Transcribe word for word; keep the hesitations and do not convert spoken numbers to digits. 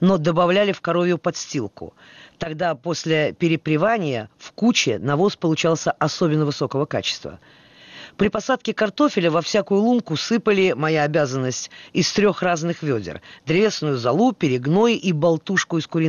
но добавляли в коровью подстилку. Тогда после перепревания в куче навоз получался особенно высокого качества. При посадке картофеля во всякую лунку сыпали, моя обязанность, из трех разных ведер: древесную золу, перегной и болтушку из куриной